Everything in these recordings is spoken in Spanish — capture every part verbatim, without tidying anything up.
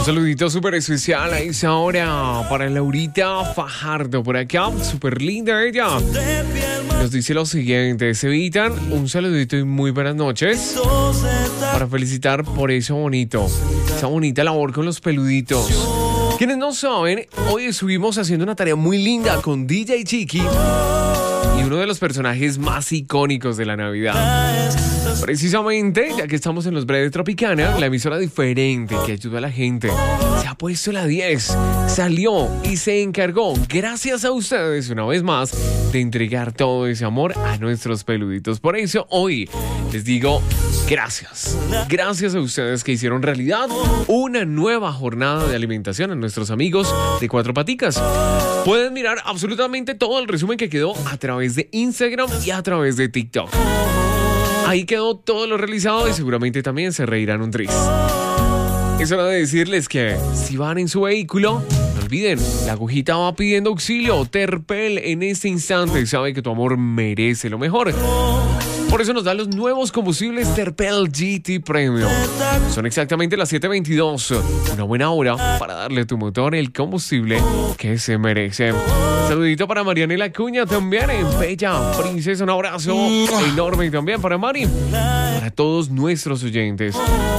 saludito súper especial a esa hora para Laurita Fajardo por acá, súper linda ella. Nos dice lo siguiente: se evitan un saludito y muy buenas noches para felicitar por eso bonito, esa bonita labor con los peluditos. Quienes no saben, hoy estuvimos haciendo una tarea muy linda con D J Chiqui y uno de los personajes más icónicos de la Navidad. Precisamente, ya que estamos en los breves Tropicana, la emisora diferente que ayuda a la gente se ha puesto la diez, salió y se encargó, gracias a ustedes una vez más, de entregar todo ese amor a nuestros peluditos. Por eso hoy les digo gracias. Gracias a ustedes que hicieron realidad una nueva jornada de alimentación a nuestros amigos de Cuatro Paticas. Pueden mirar absolutamente todo el resumen que quedó a través de Instagram y a través de TikTok. Ahí quedó todo lo realizado y seguramente también se reirán un tris. Es hora de decirles que si van en su vehículo, no olviden, la agujita va pidiendo auxilio. Terpel en este instante sabe que tu amor merece lo mejor. Por eso nos da los nuevos combustibles Terpel G T Premium. Son exactamente las siete veintidós. Una buena hora para darle a tu motor el combustible que se merece. Saludito para Marianela Cuña también en Bella Princesa. Un abrazo enorme también para Mari. Para todos nuestros oyentes.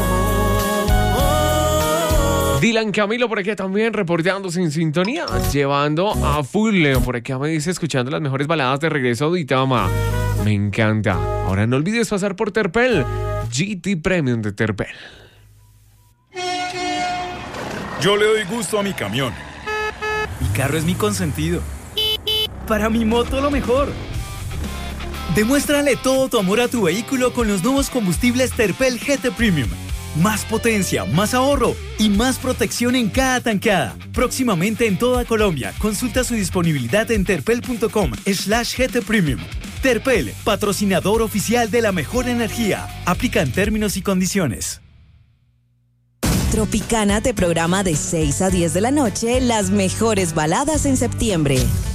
Dylan Camilo por aquí también reportándose en sintonía, llevando a full. Por acá me dice, escuchando las mejores baladas de regreso a Duitama. Me encanta. Ahora no olvides pasar por Terpel G T Premium de Terpel. Yo le doy gusto a mi camión. Mi carro es mi consentido. Para mi moto lo mejor. Demuéstrale todo tu amor a tu vehículo con los nuevos combustibles Terpel G T Premium. Más potencia, más ahorro y más protección en cada tankada. Próximamente en toda Colombia. Consulta su disponibilidad en terpel.com slash GT Premium. Terpel, patrocinador oficial de la mejor energía. Aplican términos y condiciones. Tropicana te programa de seis a diez de la noche las mejores baladas en septiembre.